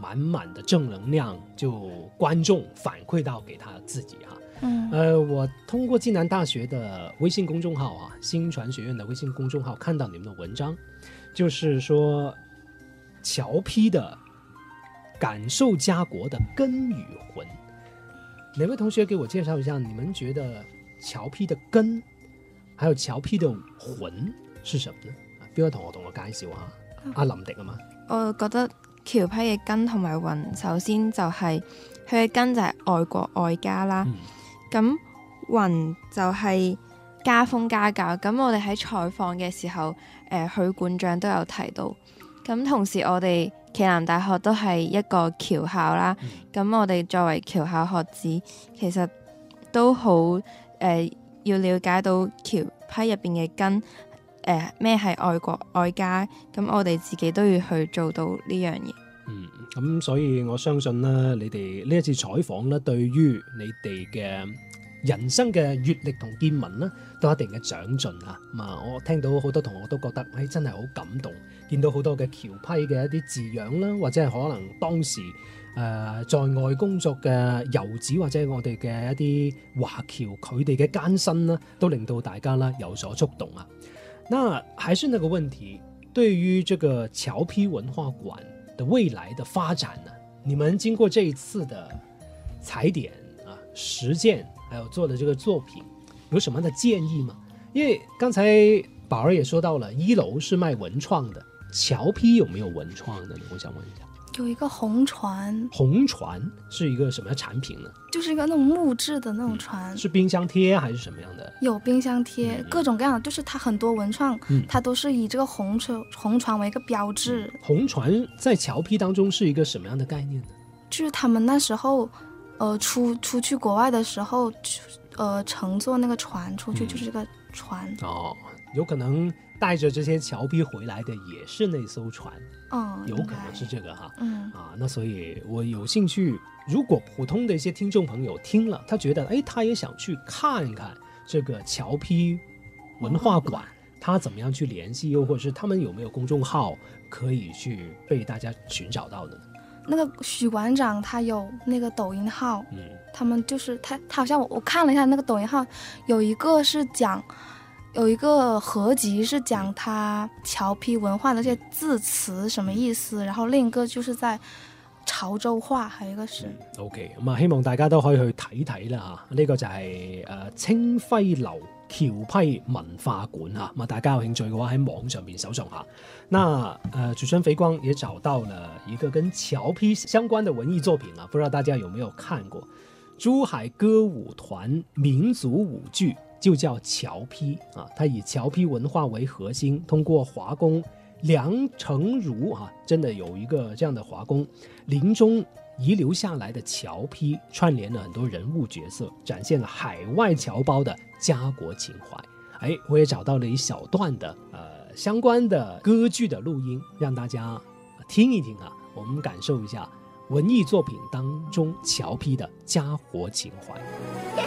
满满的正能量，就观众反馈到给他自己哈。我通过暨南大学的微信公众号啊，新传学院的微信公众号看到你们的文章，就是说侨批的感受家国的根与魂。哪位同學給我介紹一下，你們覺得僑批的根還有僑批的魂是什麼呢？邊個同我介紹下？阿林迪啊嘛。 我覺得僑批嘅根同埋魂，首先就係佢嘅根就係愛國愛家啦。咁魂就係家風家教。咁我哋喺採訪嘅時候，許館長都有提到。咁同時我哋暨南大學都係一個僑校啦。咁我哋作為僑校學子，其實都好要了解到僑批入邊嘅根，咩係愛國愛家。咁我哋自己都要去做到呢樣嘢。 咁所以我相信咧，你哋呢一次採訪咧，對於你哋嘅人生嘅閱歷同見聞咧，都有一定嘅長進啊！我聽到好多同學都覺得，真係好感動，見到好多嘅僑批嘅一啲字樣啦，或者係可能當時在外工作嘅遊子或者我哋嘅一啲華僑，佢哋嘅艱辛啦，都令到大家啦有所觸動啊！那還是那個問題，對於這個僑批文化館的未來的發展呢，你們經過這一次的踩點啊、實踐，還有做的這個作品，有什麼樣的建議嗎？因為剛才寶兒也說到了，一樓是賣文創的，僑批有沒有文創的呢？我想問一下。 有一個紅船。 紅船是一個什麼樣產品呢？ 就是一個那種木質的那種船。 是冰箱貼還是什麼樣的？ 有冰箱貼，各種各樣的，就是它很多文創，它都是以這個紅船為一個標誌。 紅船在僑批當中是一個什麼樣的概念呢？ 就是他們那時候出去國外的時候，乘坐那個船出去，就是這個船。 有可能帶着這些僑批回來的也是那艘船。有可能是這個哈。那所以我有興趣，如果普通的一些聽眾朋友聽了，他覺得他也想去看看這個僑批文化館，他怎麼樣去聯繫，又或者是他們有沒有公眾號可以去被大家尋找到的呢？ 那個許館長他有那個抖音號，他們就是他好像我看了一下那個抖音號，有一個是講，有一個合集是講他僑批文化的那些字詞什麼意思，然後另一個就是在潮州話，還有一個是 OK， 咁希望大家都可以去睇睇啦嚇，呢個就係清暉樓僑批文化館嚇，大家有興趣嘅話喺網上面搜索下。那主持人肥光也找到了一個跟僑批相關的文藝作品啊，不知道大家有沒有看過？珠海歌舞團民族舞劇就叫僑批啊，它以僑批文化為核心，通過華工梁成儒真的有一個這樣的華工臨終遺留下來的僑批，串聯了很多人物角色，展現了海外僑胞的家國情懷。我也找到了一小段的相關的歌劇的錄音，讓大家聽一聽我們感受一下文藝作品當中僑批的家國情懷。